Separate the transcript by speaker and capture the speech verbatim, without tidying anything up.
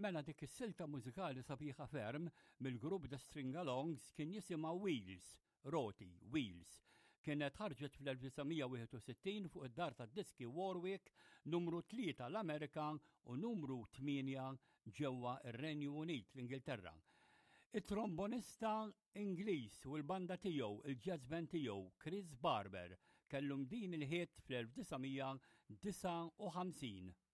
Speaker 1: Mela dik is-silta mużikali sabiħa ferm mill-grupp The String-Alongs kien jisimha Wheels, Roti, Wheels. Kienet ħarġet fl-1961 fuq id-dar tad-diski Warwick numru tlieta l-Amerika u numru tminja ġewwa ir-Renju Unit l-Ingilterra. It-trombonista Ingliż u l-banda tiegħu il-jazz band tiegħu Chris Barber kellhom din il-ħiet fl-elf tisgħemija disa' u ħamsin.